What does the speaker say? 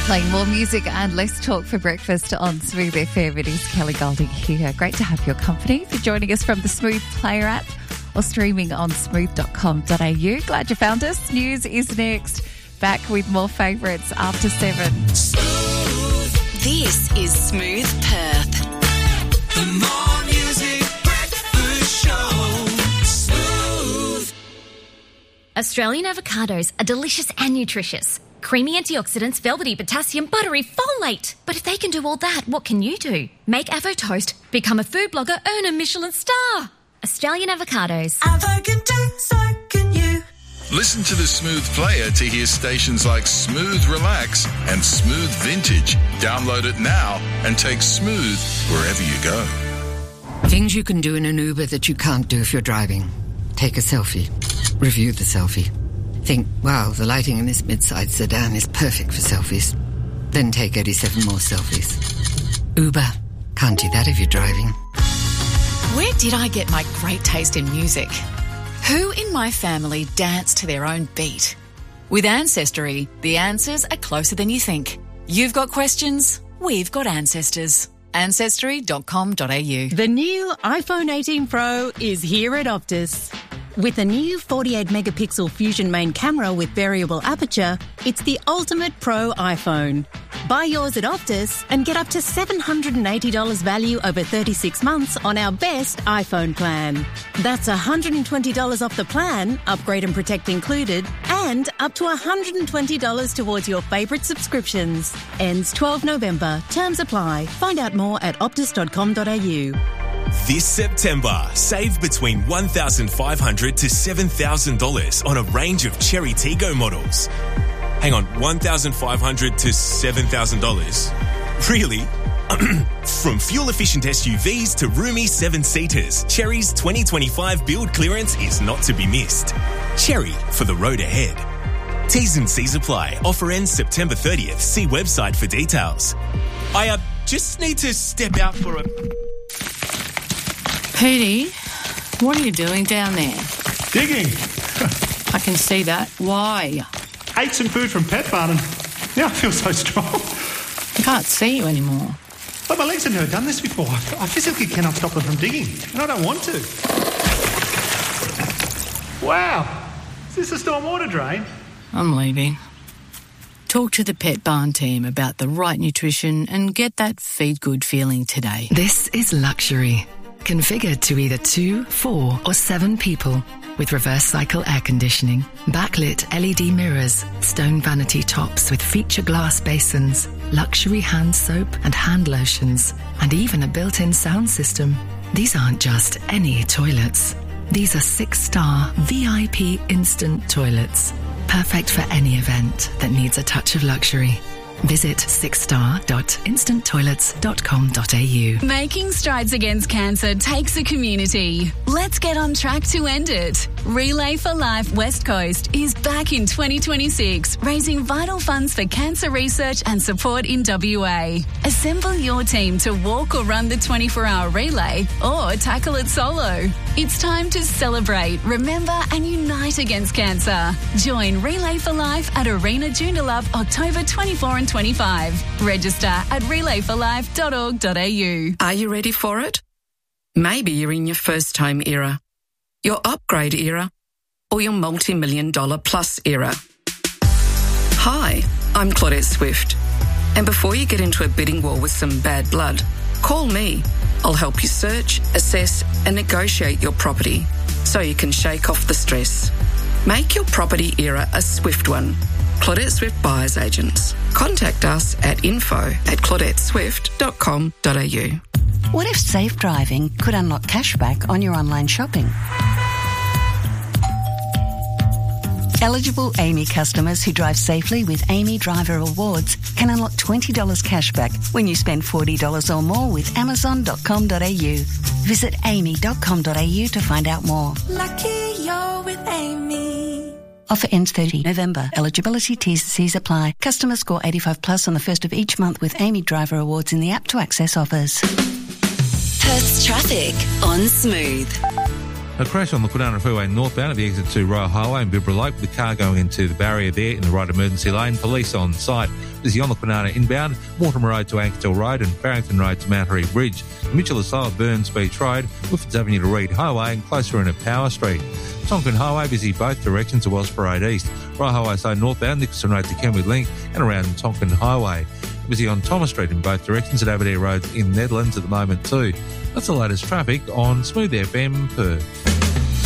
Playing more music and less talk for breakfast on Smooth FM. It is Kelly Golding here. Great to have your company. For joining us from the Smooth Player app or streaming on smooth.com.au. Glad you found us. News is next. Back with more favourites after 7. This is Smooth Perth. The More Music Breakfast Show. Smooth. Australian avocados are delicious and nutritious. Creamy antioxidants, velvety potassium, buttery folate. But if they can do all that, what can you do? Make Avo Toast, become a food blogger, earn a Michelin star. Australian avocados. Avo can do, so can you. Listen to the Smooth Player to hear stations like Smooth Relax and Smooth Vintage. Download it now and take Smooth wherever you go. Things you can do in an Uber that you can't do if you're driving. Take a selfie. Review the selfie. Think, wow, the lighting in this mid-size sedan is perfect for selfies. Then take 87 more selfies. Uber. Can't do that if you're driving. Where did I get my great taste in music? Who in my family dance to their own beat? With Ancestry, the answers are closer than you think. You've got questions, we've got ancestors. Ancestry.com.au. The new iPhone 18 Pro is here at Optus. With a new 48-megapixel Fusion main camera with variable aperture, it's the ultimate pro iPhone. Buy yours at Optus and get up to $780 value over 36 months on our best iPhone plan. That's $120 off the plan, upgrade and protect included, and up to $120 towards your favourite subscriptions. Ends 12 November. Terms apply. Find out more at optus.com.au. This September, save between $1,500 to $7,000 on a range of Cherry Tiggo models. Hang on, $1,500 to $7,000? Really? From fuel-efficient SUVs to roomy 7-seaters, Cherry's 2025 build clearance is not to be missed. Cherry for the road ahead. T's and C's apply. Offer ends September 30th. See website for details. I just need to step out for a... Petey, what are you doing down there? Digging. I can see that. Why? Ate some food from Pet Barn and now I feel so strong. I can't see you anymore. But my legs have never done this before. I physically cannot stop them from digging, and I don't want to. Wow. Is this a stormwater drain? I'm leaving. Talk to the Pet Barn team about the right nutrition and get that feed good feeling today. This is luxury. Configured to either 2, 4 or 7 people with reverse cycle air conditioning, backlit LED mirrors, stone vanity tops with feature glass basins, luxury hand soap and hand lotions, and even a built-in sound system. These aren't just any toilets. These are 6-star VIP instant toilets, perfect for any event that needs a touch of luxury. Visit 6star.instanttoilets.com.au. Making strides against cancer takes a community. Let's get on track to end it. Relay for Life West Coast is back in 2026, raising vital funds for cancer research and support in WA. Assemble your team to walk or run the 24-hour relay or tackle it solo. It's time to celebrate, remember and unite against cancer. Join Relay for Life at Arena Joondalup October 24 and 25. Register at relayforlife.org.au. Are you ready for it? Maybe you're in your first home era, your upgrade era, or your multi-million-dollar plus era. Hi, I'm Claudette Swift. And before you get into a bidding war with some bad blood, call me. I'll help you search, assess and negotiate your property so you can shake off the stress. Make your property era a swift one. Claudette Swift Buyers Agents. Contact us at info@claudetteswift.com.au. What if safe driving could unlock cashback on your online shopping? Eligible AAMI customers who drive safely with AAMI Driver Awards can unlock $20 cashback when you spend $40 or more with Amazon.com.au. Visit aami.com.au to find out more. Lucky you're with Amy. Offer ends 30 November. Eligibility T's and C's apply. Customers score 85 plus on the first of each month with AAMI Driver Awards in the app to access offers. Perth's traffic on Smooth. A crash on the Kwinana Freeway northbound at the exit to Royal Highway in Bibra Lake, with the car going into the barrier there in the right emergency lane. Police on site. Busy on the Kwinana inbound, Mortimer Road to Anketel Road and Barrington Road to Mount Harry Bridge. Mitchell Asylum, Burns Beach Road, Woodfords Avenue to Reed Highway and closer in at Power Street. Tonkin Highway busy both directions to Wellsborough Road East. Royal Highway side northbound, Nicholson Road to Kenwood Link and around Tonkin Highway. Busy on Thomas Street in both directions at Aberdare Road in Nedlands at the moment too. That's the latest traffic on Smooth FM Perth.